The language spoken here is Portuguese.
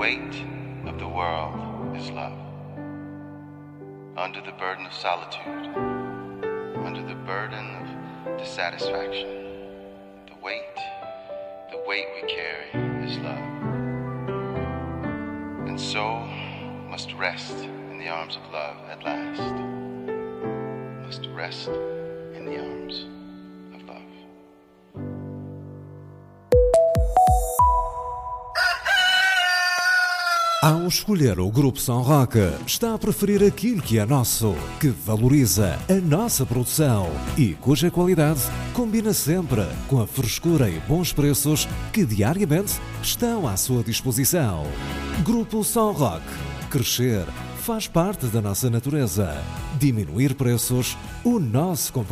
weight of the world is love. Under the burden of solitude, under the burden of dissatisfaction, the weight we carry is love. And so must rest in the arms of love at last. Must rest in the arms of love. Ao escolher o Grupo Som Rock, está a preferir aquilo que é nosso, que valoriza a nossa produção e cuja qualidade combina sempre com a frescura e bons preços que diariamente estão à sua disposição. Grupo Som Rock. Crescer faz parte da nossa natureza. Diminuir preços, o nosso compromisso.